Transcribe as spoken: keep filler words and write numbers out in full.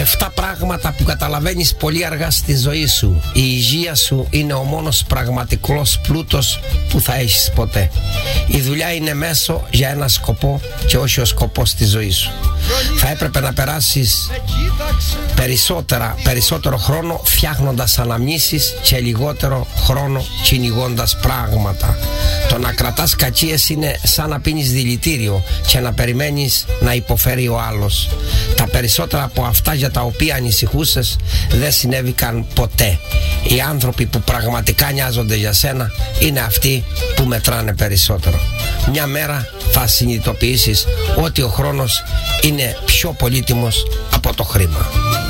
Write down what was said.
Εφτά πράγματα που καταλαβαίνεις πολύ αργά στη ζωή σου. Η υγεία σου είναι ο μόνος πραγματικός πλούτος που θα έχεις ποτέ. Η δουλειά είναι μέσο για ένα σκοπό και όχι ο σκοπός της ζωής σου. Θα έπρεπε να περάσεις περισσότερα, περισσότερο χρόνο φτιάχνοντας αναμνήσεις και λιγότερο χρόνο κυνηγώντας πράγματα. Το να κρατάς κακίες είναι σαν να πίνεις δηλητήριο και να περιμένεις να υποφέρει ο άλλος. Τα περισσότερα από αυτά για τα οποία ανησυχούσες δεν συνέβηκαν ποτέ. Οι άνθρωποι που πραγματικά νοιάζονται για σένα είναι αυτοί που μετράνε περισσότερο. Μια μέρα θα συνειδητοποιήσεις ότι ο χρόνος είναι πιο πολύτιμος από το χρήμα.